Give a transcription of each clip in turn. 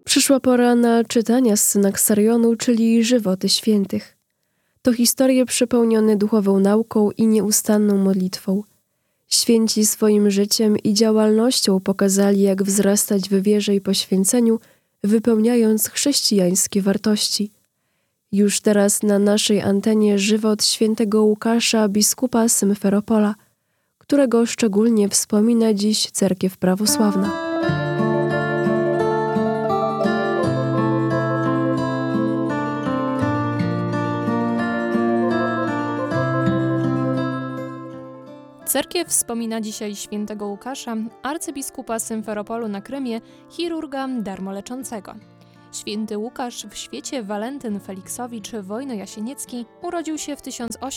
Przyszła pora na czytania z Synaksarionu, czyli żywoty świętych. To historie przepełnione duchową nauką i nieustanną modlitwą. Święci swoim życiem i działalnością pokazali, jak wzrastać w wierze i poświęceniu, wypełniając chrześcijańskie wartości. Już teraz na naszej antenie żywot świętego Łukasza, biskupa Symferopola, którego szczególnie wspomina dziś cerkiew prawosławna. Cerkiew wspomina dzisiaj świętego Łukasza, arcybiskupa Symferopolu na Krymie, chirurga darmoleczącego. Święty Łukasz w świecie Walentyn Feliksowicz Wojno-Jasieniecki urodził się w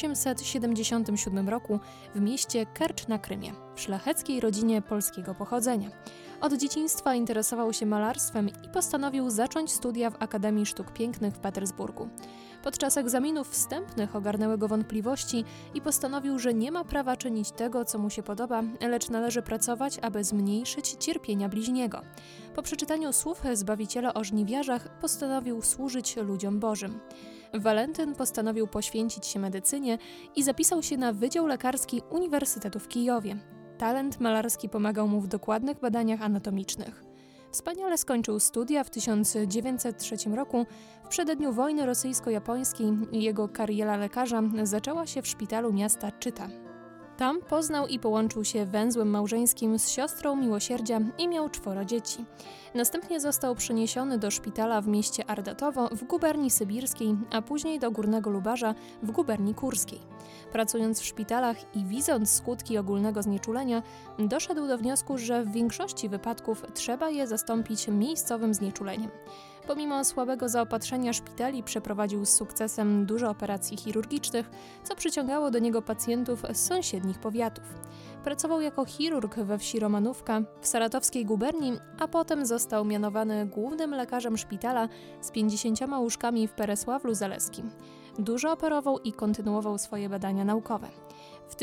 1877 roku w mieście Kercz na Krymie, w szlacheckiej rodzinie polskiego pochodzenia. Od dzieciństwa interesował się malarstwem i postanowił zacząć studia w Akademii Sztuk Pięknych w Petersburgu. Podczas egzaminów wstępnych ogarnęły go wątpliwości i postanowił, że nie ma prawa czynić tego, co mu się podoba, lecz należy pracować, aby zmniejszyć cierpienia bliźniego. Po przeczytaniu słów Zbawiciela o żniwiarzach postanowił służyć ludziom Bożym. Walentyn postanowił poświęcić się medycynie i zapisał się na Wydział Lekarski Uniwersytetu w Kijowie. Talent malarski pomagał mu w dokładnych badaniach anatomicznych. Wspaniale skończył studia w 1903 roku. W przededniu wojny rosyjsko-japońskiej jego kariera lekarza zaczęła się w szpitalu miasta Czyta. Tam poznał i połączył się węzłem małżeńskim z siostrą miłosierdzia i miał 4 dzieci. Następnie został przeniesiony do szpitala w mieście Ardatowo w guberni sybirskiej, a później do Górnego Lubarza w guberni kurskiej. Pracując w szpitalach i widząc skutki ogólnego znieczulenia, doszedł do wniosku, że w większości wypadków trzeba je zastąpić miejscowym znieczuleniem. Pomimo słabego zaopatrzenia szpitali przeprowadził z sukcesem dużo operacji chirurgicznych, co przyciągało do niego pacjentów z sąsiednich powiatów. Pracował jako chirurg we wsi Romanówka w saratowskiej guberni, a potem został mianowany głównym lekarzem szpitala z 50 łóżkami w Peresławlu-Zaleskim. Dużo operował i kontynuował swoje badania naukowe. W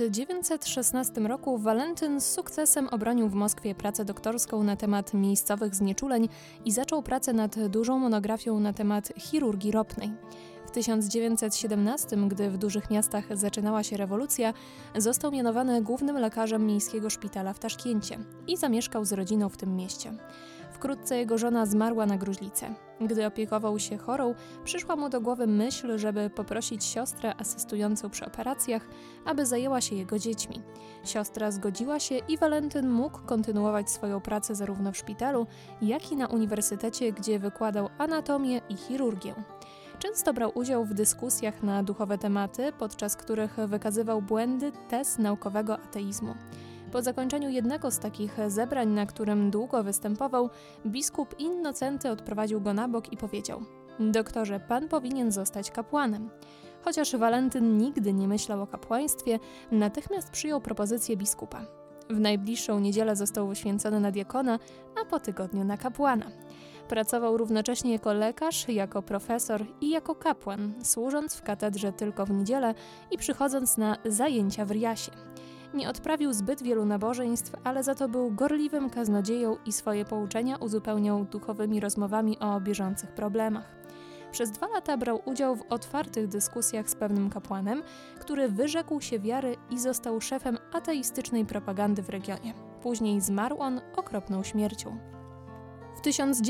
1916 roku Walentyn z sukcesem obronił w Moskwie pracę doktorską na temat miejscowych znieczuleń i zaczął pracę nad dużą monografią na temat chirurgii ropnej. W 1917, gdy w dużych miastach zaczynała się rewolucja, został mianowany głównym lekarzem miejskiego szpitala w Taszkencie i zamieszkał z rodziną w tym mieście. Wkrótce jego żona zmarła na gruźlicę. Gdy opiekował się chorą, przyszła mu do głowy myśl, żeby poprosić siostrę asystującą przy operacjach, aby zajęła się jego dziećmi. Siostra zgodziła się i Walentyn mógł kontynuować swoją pracę zarówno w szpitalu, jak i na uniwersytecie, gdzie wykładał anatomię i chirurgię. Często brał udział w dyskusjach na duchowe tematy, podczas których wykazywał błędy tez naukowego ateizmu. Po zakończeniu jednego z takich zebrań, na którym długo występował, biskup Innocenty odprowadził go na bok i powiedział: „Doktorze, pan powinien zostać kapłanem”. Chociaż Walentyn nigdy nie myślał o kapłaństwie, natychmiast przyjął propozycję biskupa. W najbliższą niedzielę został wyświęcony na diakona, a po tygodniu na kapłana. Pracował równocześnie jako lekarz, jako profesor i jako kapłan, służąc w katedrze tylko w niedzielę i przychodząc na zajęcia w riasie. Nie odprawił zbyt wielu nabożeństw, ale za to był gorliwym kaznodzieją i swoje pouczenia uzupełniał duchowymi rozmowami o bieżących problemach. Przez 2 lata brał udział w otwartych dyskusjach z pewnym kapłanem, który wyrzekł się wiary i został szefem ateistycznej propagandy w regionie. Później zmarł on okropną śmiercią. W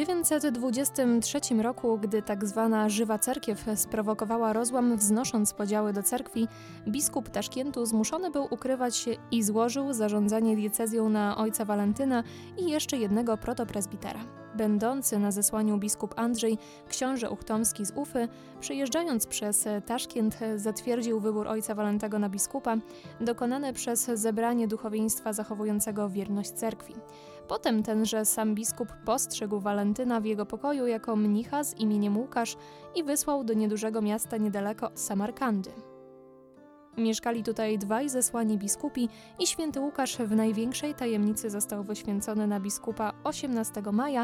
1923 roku, gdy tak zwana Żywa Cerkiew sprowokowała rozłam, wznosząc podziały do cerkwi, biskup Taszkentu zmuszony był ukrywać się i złożył zarządzanie diecezją na ojca Walentyna i jeszcze jednego protopresbitera. Będący na zesłaniu biskup Andrzej, książę uchtomski z Ufy, przejeżdżając przez Taszkent, zatwierdził wybór ojca Walentego na biskupa, dokonany przez zebranie duchowieństwa zachowującego wierność cerkwi. Potem tenże sam biskup postrzegł Walentyna w jego pokoju jako mnicha z imieniem Łukasz i wysłał do niedużego miasta niedaleko Samarkandy. Mieszkali tutaj dwaj zesłani biskupi i święty Łukasz w największej tajemnicy został wyświęcony na biskupa 18 maja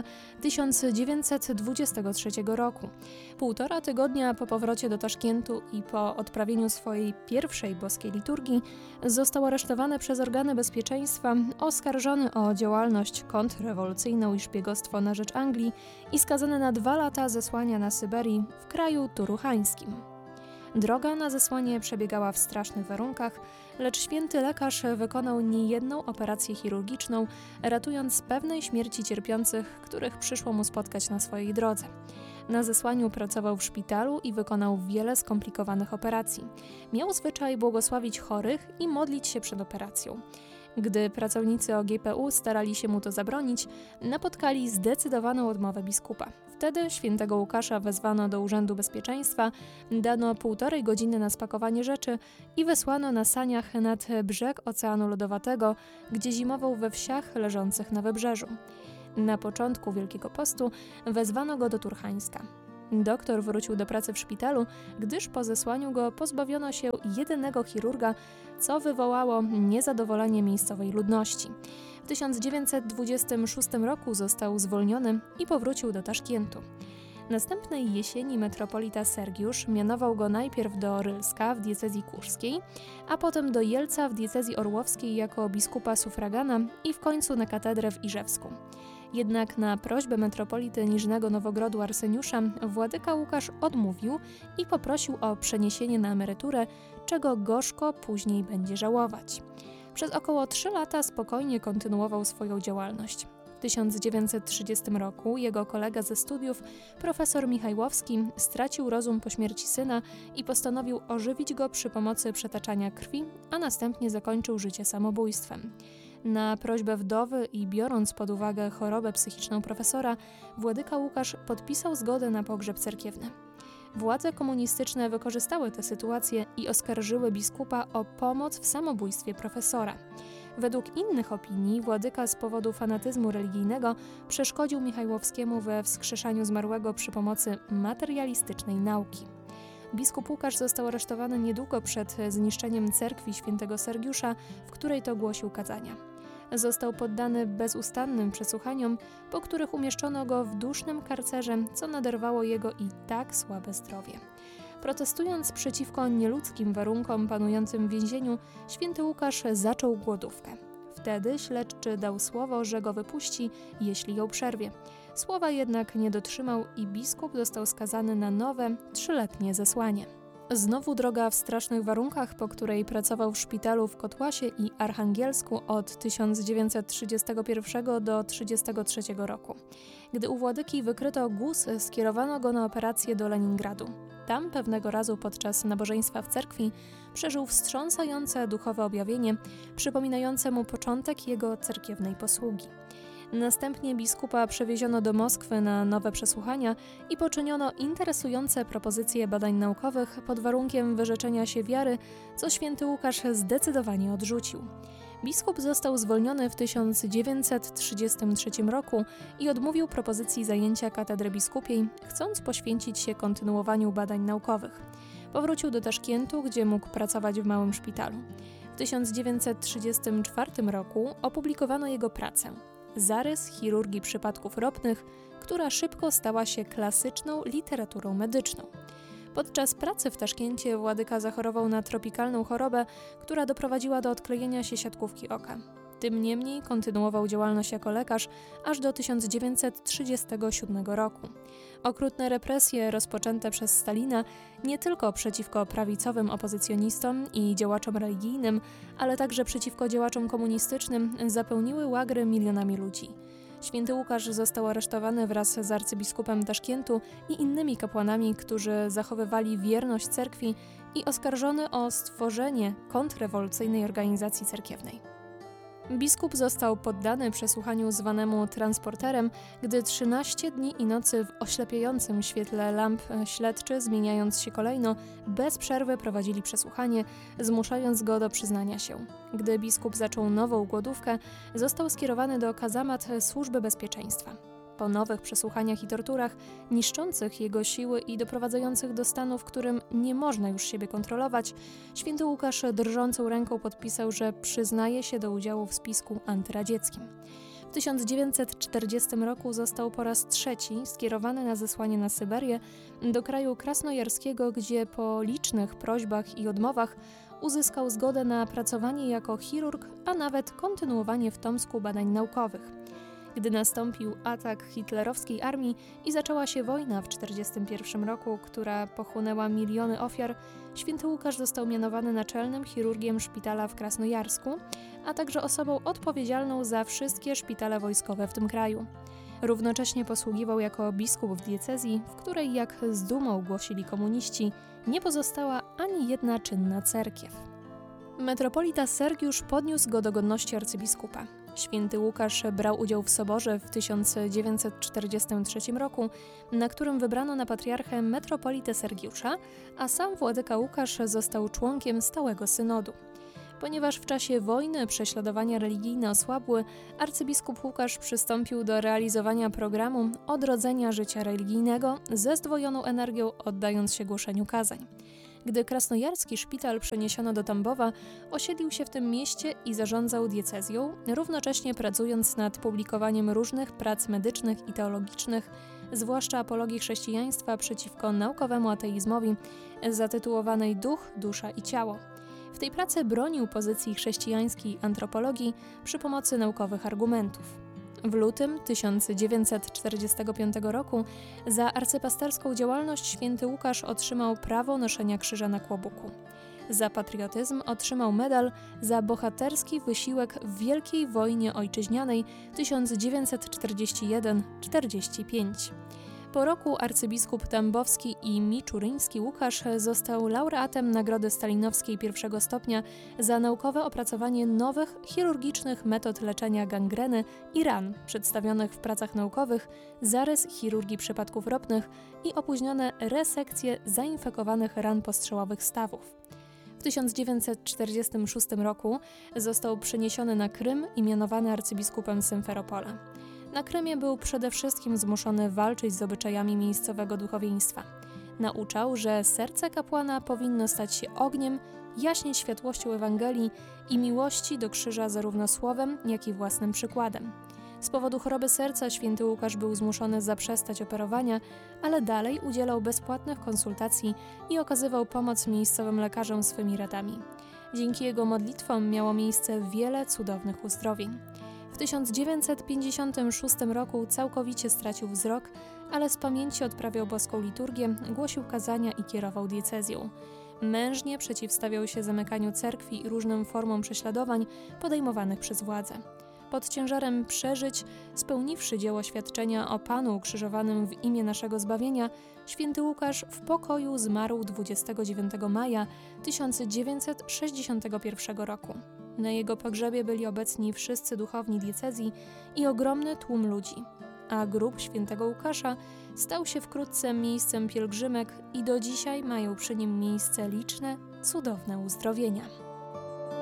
1923 roku. 1,5 tygodnia po powrocie do Taszkentu i po odprawieniu swojej pierwszej boskiej liturgii został aresztowany przez organy bezpieczeństwa, oskarżony o działalność kontrrewolucyjną i szpiegostwo na rzecz Anglii i skazany na 2 lata zesłania na Syberii w kraju turuchańskim. Droga na zesłanie przebiegała w strasznych warunkach, lecz święty lekarz wykonał niejedną operację chirurgiczną, ratując z pewnej śmierci cierpiących, których przyszło mu spotkać na swojej drodze. Na zesłaniu pracował w szpitalu i wykonał wiele skomplikowanych operacji. Miał zwyczaj błogosławić chorych i modlić się przed operacją. Gdy pracownicy OGPU starali się mu to zabronić, napotkali zdecydowaną odmowę biskupa. Wtedy świętego Łukasza wezwano do Urzędu Bezpieczeństwa, dano 1,5 godziny na spakowanie rzeczy i wysłano na saniach nad brzeg Oceanu Lodowatego, gdzie zimował we wsiach leżących na wybrzeżu. Na początku Wielkiego Postu wezwano go do Turchańska. Doktor wrócił do pracy w szpitalu, gdyż po zesłaniu go pozbawiono się jedynego chirurga, co wywołało niezadowolenie miejscowej ludności. W 1926 roku został zwolniony i powrócił do Taszkentu. Następnej jesieni metropolita Sergiusz mianował go najpierw do Rylska w diecezji kurskiej, a potem do Jelca w diecezji orłowskiej jako biskupa sufragana i w końcu na katedrę w Iżewsku. Jednak na prośbę metropolity Niżnego Nowogrodu Arseniusza władyka Łukasz odmówił i poprosił o przeniesienie na emeryturę, czego gorzko później będzie żałować. Przez około 3 lata spokojnie kontynuował swoją działalność. W 1930 roku jego kolega ze studiów, profesor Michajłowski, stracił rozum po śmierci syna i postanowił ożywić go przy pomocy przetaczania krwi, a następnie zakończył życie samobójstwem. Na prośbę wdowy i biorąc pod uwagę chorobę psychiczną profesora, władyka Łukasz podpisał zgodę na pogrzeb cerkiewny. Władze komunistyczne wykorzystały tę sytuację i oskarżyły biskupa o pomoc w samobójstwie profesora. Według innych opinii władyka z powodu fanatyzmu religijnego przeszkodził Michajłowskiemu we wskrzeszaniu zmarłego przy pomocy materialistycznej nauki. Biskup Łukasz został aresztowany niedługo przed zniszczeniem cerkwi świętego Sergiusza, w której to głosił kazania. Został poddany bezustannym przesłuchaniom, po których umieszczono go w dusznym karcerze, co naderwało jego i tak słabe zdrowie. Protestując przeciwko nieludzkim warunkom panującym w więzieniu, święty Łukasz zaczął głodówkę. Wtedy śledczy dał słowo, że go wypuści, jeśli ją przerwie. Słowa jednak nie dotrzymał i biskup został skazany na nowe, 3-letnie zesłanie. Znowu droga w strasznych warunkach, po której pracował w szpitalu w Kotłasie i Archangelsku od 1931 do 1933 roku. Gdy u władyki wykryto guz, skierowano go na operację do Leningradu. Tam pewnego razu podczas nabożeństwa w cerkwi przeżył wstrząsające duchowe objawienie, przypominające mu początek jego cerkiewnej posługi. Następnie biskupa przewieziono do Moskwy na nowe przesłuchania i poczyniono interesujące propozycje badań naukowych pod warunkiem wyrzeczenia się wiary, co święty Łukasz zdecydowanie odrzucił. Biskup został zwolniony w 1933 roku i odmówił propozycji zajęcia katedry biskupiej, chcąc poświęcić się kontynuowaniu badań naukowych. Powrócił do Taszkentu, gdzie mógł pracować w małym szpitalu. W 1934 roku opublikowano jego pracę Zarys chirurgii przypadków ropnych, która szybko stała się klasyczną literaturą medyczną. Podczas pracy w Taszkencie władyka zachorował na tropikalną chorobę, która doprowadziła do odklejenia się siatkówki oka. Tym niemniej kontynuował działalność jako lekarz aż do 1937 roku. Okrutne represje rozpoczęte przez Stalina nie tylko przeciwko prawicowym opozycjonistom i działaczom religijnym, ale także przeciwko działaczom komunistycznym zapełniły łagry milionami ludzi. Święty Łukasz został aresztowany wraz z arcybiskupem Taszkentu i innymi kapłanami, którzy zachowywali wierność cerkwi i oskarżony o stworzenie kontrrewolucyjnej organizacji cerkiewnej. Biskup został poddany przesłuchaniu zwanemu transporterem, gdy 13 dni i nocy w oślepiającym świetle lamp śledczy, zmieniając się kolejno, bez przerwy prowadzili przesłuchanie, zmuszając go do przyznania się. Gdy biskup zaczął nową głodówkę, został skierowany do kazamat Służby Bezpieczeństwa. Po nowych przesłuchaniach i torturach, niszczących jego siły i doprowadzających do stanu, w którym nie można już siebie kontrolować, święty Łukasz drżącą ręką podpisał, że przyznaje się do udziału w spisku antyradzieckim. W 1940 roku został po raz trzeci skierowany na zesłanie na Syberię do kraju krasnojarskiego, gdzie po licznych prośbach i odmowach uzyskał zgodę na pracowanie jako chirurg, a nawet kontynuowanie w Tomsku badań naukowych. Gdy nastąpił atak hitlerowskiej armii i zaczęła się wojna w 1941 roku, która pochłonęła miliony ofiar, święty Łukasz został mianowany naczelnym chirurgiem szpitala w Krasnojarsku, a także osobą odpowiedzialną za wszystkie szpitale wojskowe w tym kraju. Równocześnie posługiwał jako biskup w diecezji, w której, jak z dumą głosili komuniści, nie pozostała ani jedna czynna cerkiew. Metropolita Sergiusz podniósł go do godności arcybiskupa. Święty Łukasz brał udział w soborze w 1943 roku, na którym wybrano na patriarchę metropolitę Sergiusza, a sam władyka Łukasz został członkiem stałego synodu. Ponieważ w czasie wojny prześladowania religijne osłabły, arcybiskup Łukasz przystąpił do realizowania programu odrodzenia życia religijnego ze zdwojoną energią, oddając się głoszeniu kazań. Gdy krasnojarski szpital przeniesiono do Tambowa, osiedlił się w tym mieście i zarządzał diecezją, równocześnie pracując nad publikowaniem różnych prac medycznych i teologicznych, zwłaszcza apologii chrześcijaństwa przeciwko naukowemu ateizmowi, zatytułowanej Duch, Dusza i Ciało. W tej pracy bronił pozycji chrześcijańskiej antropologii przy pomocy naukowych argumentów. W lutym 1945 roku za arcypasterską działalność święty Łukasz otrzymał prawo noszenia krzyża na kłobuku. Za patriotyzm otrzymał medal za bohaterski wysiłek w Wielkiej Wojnie Ojczyźnianej 1941-45. Po roku arcybiskup tambowski i miczuryński Łukasz został laureatem Nagrody Stalinowskiej I stopnia za naukowe opracowanie nowych chirurgicznych metod leczenia gangreny i ran, przedstawionych w pracach naukowych, zarys chirurgii przypadków ropnych i opóźnione resekcje zainfekowanych ran postrzałowych stawów. W 1946 roku został przeniesiony na Krym i mianowany arcybiskupem Symferopola. Na Krymie był przede wszystkim zmuszony walczyć z obyczajami miejscowego duchowieństwa. Nauczał, że serce kapłana powinno stać się ogniem, jaśnieć światłością Ewangelii i miłości do krzyża zarówno słowem, jak i własnym przykładem. Z powodu choroby serca święty Łukasz był zmuszony zaprzestać operowania, ale dalej udzielał bezpłatnych konsultacji i okazywał pomoc miejscowym lekarzom swymi radami. Dzięki jego modlitwom miało miejsce wiele cudownych uzdrowień. W 1956 roku całkowicie stracił wzrok, ale z pamięci odprawiał boską liturgię, głosił kazania i kierował diecezją. Mężnie przeciwstawiał się zamykaniu cerkwi i różnym formom prześladowań podejmowanych przez władze. Pod ciężarem przeżyć, spełniwszy dzieło świadczenia o Panu ukrzyżowanym w imię naszego zbawienia, święty Łukasz w pokoju zmarł 29 maja 1961 roku. Na jego pogrzebie byli obecni wszyscy duchowni diecezji i ogromny tłum ludzi, a grób świętego Łukasza stał się wkrótce miejscem pielgrzymek i do dzisiaj mają przy nim miejsce liczne, cudowne uzdrowienia.